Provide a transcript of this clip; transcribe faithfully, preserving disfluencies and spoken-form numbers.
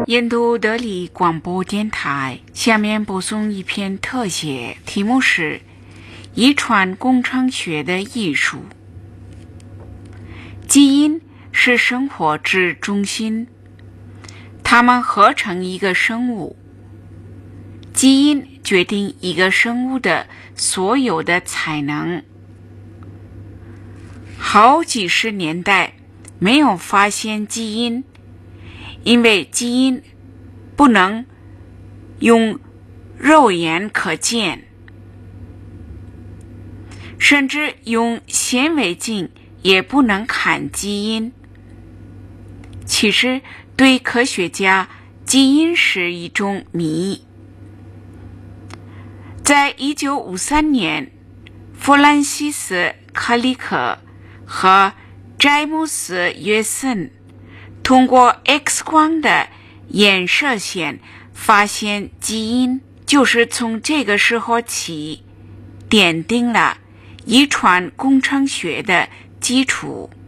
印度德里广播电台，下面播送一篇特写，题目是遗传工程学的艺术。基因是生活之中心，它们合成一个生物。基因决定一个生物的所有的才能。好几十年代没有发现基因，因为基因不能用肉眼可见，甚至用显微镜也不能看基因。其实对科学家，基因是一种谜。在一九五三年，弗兰西斯·克里克和詹姆斯·约森通过 X 光的衍射线发现基因，就是从这个时候起奠定了遗传工程学的基础。